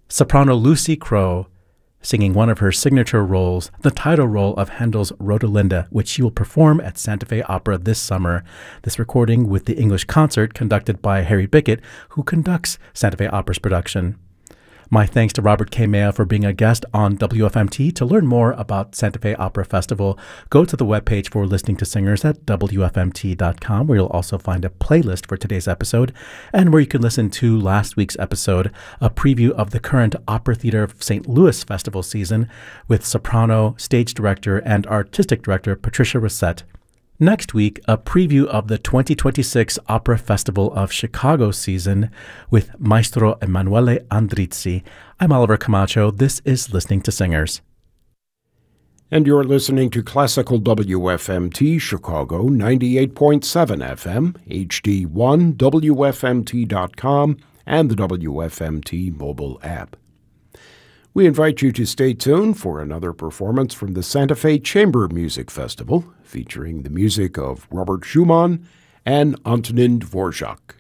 Soprano Lucy Crowe singing one of her signature roles, the title role of Handel's Rodelinda, which she will perform at Santa Fe Opera this summer. This recording with the English concert conducted by Harry Bickett, who conducts Santa Fe Opera's production. My thanks to Robert K. Mayo for being a guest on WFMT. To learn more about Santa Fe Opera Festival, go to the webpage for Listening to Singers at WFMT.com, where you'll also find a playlist for today's episode, and where you can listen to last week's episode, a preview of the current Opera Theater of St. Louis Festival season with soprano, stage director, and artistic director Patricia Rissette. Next week, a preview of the 2026 Opera Festival of Chicago season with Maestro Emanuele Andrizzi. I'm Oliver Camacho. This is Listening to Singers. And you're listening to Classical WFMT Chicago 98.7 FM, HD1, WFMT.com, and the WFMT mobile app. We invite you to stay tuned for another performance from the Santa Fe Chamber Music Festival, featuring the music of Robert Schumann and Antonin Dvorak.